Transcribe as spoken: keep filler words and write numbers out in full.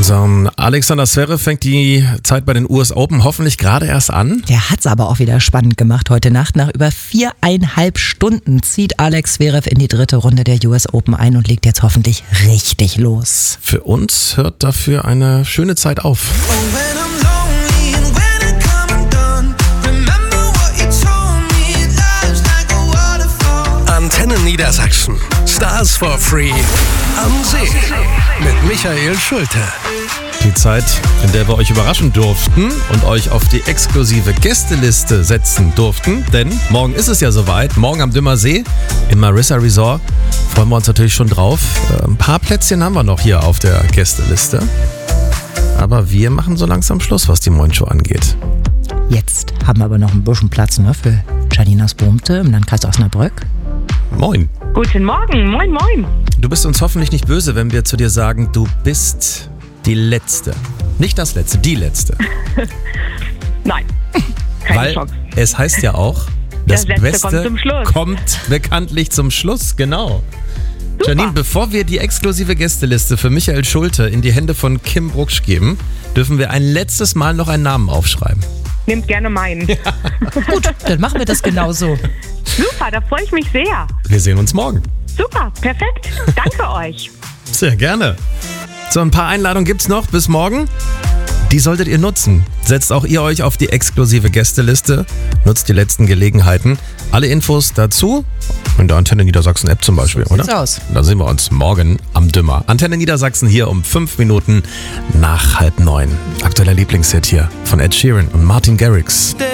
So, Alexander Zverev fängt die Zeit bei den U S Open hoffentlich gerade erst an. Der hat's aber auch wieder spannend gemacht heute Nacht. Nach über viereinhalb Stunden zieht Alex Zverev in die dritte Runde der U S Open ein und legt jetzt hoffentlich richtig los. Für uns hört dafür eine schöne Zeit auf. Antenne Niedersachsen. Stars for Free. Am See. Mit Michael Schulte. Die Zeit, in der wir euch überraschen durften und euch auf die exklusive Gästeliste setzen durften. Denn morgen ist es ja soweit. Morgen am Dümmer See im Marissa Resort. Freuen wir uns natürlich schon drauf. Ein paar Plätzchen haben wir noch hier auf der Gästeliste. Aber wir machen so langsam Schluss, was die Morning Show angeht. Jetzt haben wir aber noch ein bisschen Platz, ne, für Janinas Brumte im Landkreis Osnabrück. Moin. Guten Morgen, moin moin. Du bist uns hoffentlich nicht böse, wenn wir zu dir sagen, du bist die Letzte. Nicht das Letzte, die Letzte. Nein, keine Weil Chance. es heißt ja auch, das, Das Letzte Beste kommt zum Schluss. kommt bekanntlich zum Schluss, genau. Super. Janine, bevor wir die exklusive Gästeliste für Michael Schulte in die Hände von Kim Brucksch geben, dürfen wir ein letztes Mal noch einen Namen aufschreiben. Nehmt gerne meinen. Gut, dann machen wir das genauso. Super, da freue ich mich sehr. Wir sehen uns morgen. Super, perfekt. Danke euch. Sehr gerne. So, ein paar Einladungen gibt's noch bis morgen. Die solltet ihr nutzen. Setzt auch ihr euch auf die exklusive Gästeliste. Nutzt die letzten Gelegenheiten. Alle Infos dazu in der Antenne Niedersachsen App zum Beispiel, So oder? sieht's aus. Da sehen wir uns morgen am Dümmer. Antenne Niedersachsen hier um fünf Minuten nach halb neun. Aktueller Lieblingshit hier von Ed Sheeran und Martin Garrix.